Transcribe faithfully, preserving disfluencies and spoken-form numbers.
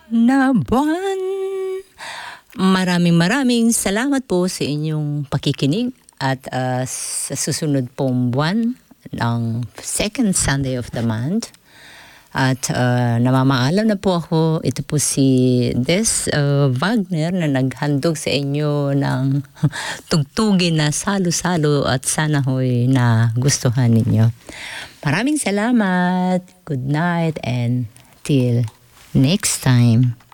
na buwan. Maraming maraming salamat po sa inyong pakikinig at uh, sa susunod pong buwan ng second Sunday of the month. At uh, namamaalam na po ako, ito po si Des uh, Wagner na naghandog sa inyo ng tugtugin na salo-salo at sana ho'y na gustuhan ninyo. Maraming salamat, good night and till next time.